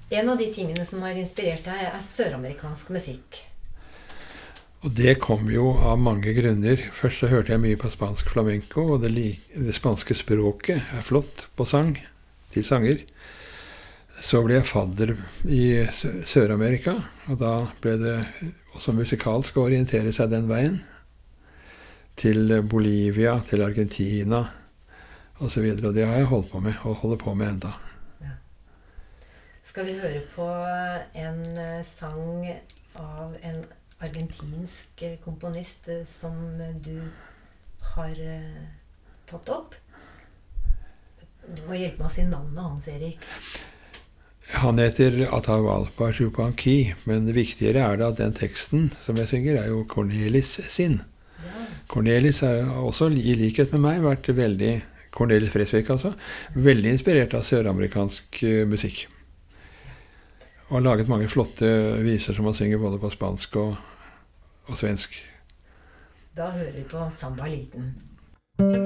En av de tingene som har inspirert deg søramerikansk musikk. Og det kom jo av mange grunner. Først så hørte jeg mye på spansk flamenco, og det spanske språket flott på til sanger. Så ble jeg fadder i Sør-Amerika, og da ble det også musikalsk å orientere seg den veien. Til Bolivia, til Argentina, og så videre. Og det har jeg holdt på med, og holder på med enda. Ja. Skal vi høre på en sang av en argentinsk komponist som du har tatt opp? Du må hjelpe meg å si navnet hans, Erik. Han heter Atahualpa Yupanqui, men det viktigere det at den teksten som jeg synger jo Cornelis sin. Ja. Cornelis også, i likhet med meg, vært Cornelis Vreeswijk altså, veldig inspirert av søramerikansk musikk. Og har laget mange flotte viser som han synger både på spansk og svensk. Da hører vi på Samba Liten.